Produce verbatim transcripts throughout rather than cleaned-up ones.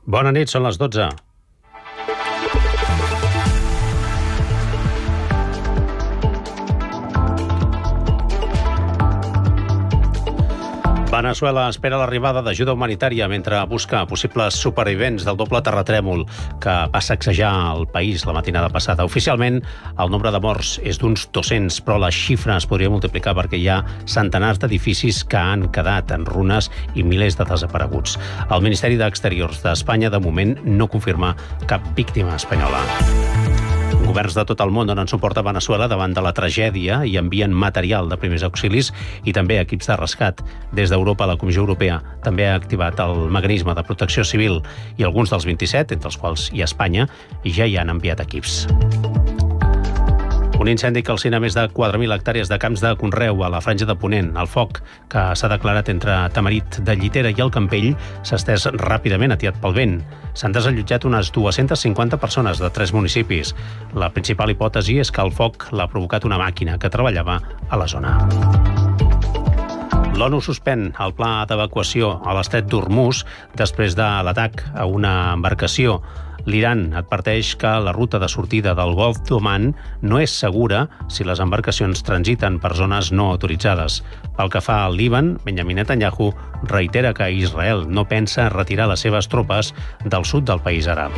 Bona nit, són les dotze. Veneçuela espera l'arribada d'ajuda humanitària mentre busca possibles supervivents del doble terratrèmol que va sacsejar el país la matinada passada. Oficialment, el nombre de morts és d'uns dos-cents, però la xifra es podria multiplicar perquè hi ha centenars d'edificis que han quedat en runes i milers de desapareguts. El Ministeri d'Exteriors d'Espanya, de moment, no confirma cap víctima espanyola. Governs de tot el món donen suport a Veneçuela davant de la tragèdia i envien material de primers auxilis i també equips de rescat. Des d'Europa, la Comissió Europea també ha activat el mecanisme de protecció civil i alguns dels vint-i-set, entre els quals hi ha Espanya, ja hi han enviat equips. Un incendi que calcina més de quatre mil hectàrees de camps de conreu a la Franja de Ponent. El foc, que s'ha declarat entre Tamarit de Llitera i el Campell, s'ha estès ràpidament atiat pel vent. S'han desallotjat unes dues-centes cinquanta persones de tres municipis. La principal hipòtesi és que el foc l'ha provocat una màquina que treballava a la zona. L'ONU suspèn el pla d'evacuació a l'estret d'Hormuz després de l'atac a una embarcació. L'Iran adverteix que la ruta de sortida del Golf d'Oman no és segura si les embarcacions transiten per zones no autoritzades. Pel que fa al Líban, Benjamin Netanyahu reitera que Israel no pensa retirar les seves tropes del sud del país àrab.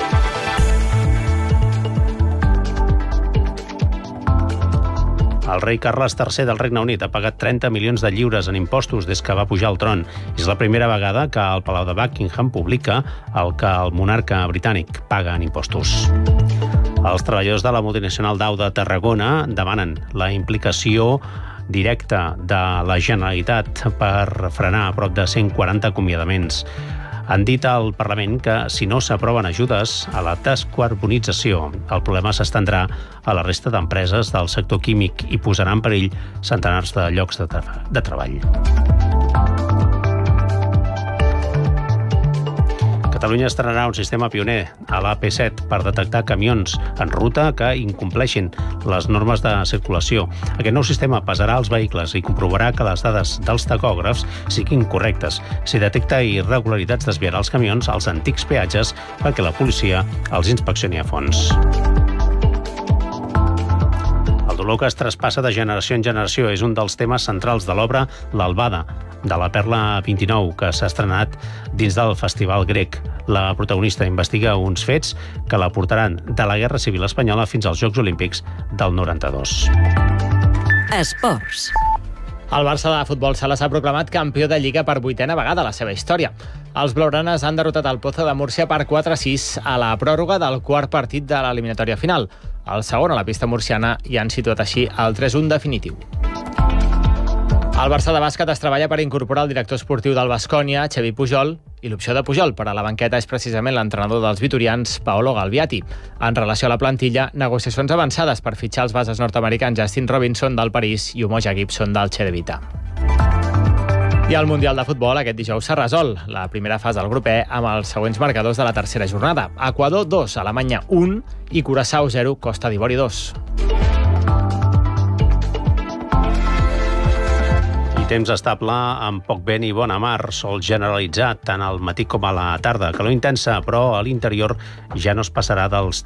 El rei Carles tercer del Regne Unit ha pagat trenta milions de lliures en impostos des que va pujar al tron. És la primera vegada que el Palau de Buckingham publica el que el monarca britànic paga en impostos. Els treballadors de la multinacional Dow de Tarragona demanen la implicació directa de la Generalitat per frenar a prop de cent quaranta acomiadaments. Han dit al Parlament que si no s'aproven ajudes a la descarbonització, el problema s'estendrà a la resta d'empreses del sector químic i posarà en perill centenars de llocs de, tra- de treball. Catalunya estrenarà un sistema pioner a l'A P set per detectar camions en ruta que incompleixin les normes de circulació. Aquest nou sistema pesarà els vehicles i comprovarà que les dades dels tacògrafs siguin correctes. Si detecta irregularitats, desviarà els camions als antics peatges perquè la policia els inspeccioni a fons. El dolor que es traspassa de generació en generació és un dels temes centrals de l'obra L'Albada, de la Perla vint-i-nou, que s'ha estrenat dins del Festival Grec. La protagonista investiga uns fets que la portaran de la Guerra Civil Espanyola fins als Jocs Olímpics del noranta-dos. Esports. El Barça de futbol sala s'ha proclamat campió de Lliga per vuitena vegada a la seva història. Els blaugranes han derrotat el Pozo de Múrcia per quatre a sis a la pròrroga del quart partit de l'eliminatòria final. El segon a la pista murciana i han situat així el tres a un definitiu. El Barça de bàsquet es treballa per incorporar el director esportiu del Baskonia, Xavi Pujol, i l'opció de Pujol per a la banqueta és precisament l'entrenador dels vitorians, Paolo Galviati. En relació a la plantilla, negociacions avançades per fitxar els bases nord-americans Justin Robinson del París i Umoja Gibson del Cedevita. I el Mundial de Futbol aquest dijous s'ha resolt la primera fase del grup E amb els següents marcadors de la tercera jornada. Equador dos, Alemanya un i Curaçao zero, Costa d'Ivori dos. Temps estable, amb poc vent i bona mar, sol generalitzat tant al matí com a la tarda. Calor intensa, però a l'interior ja no es passarà dels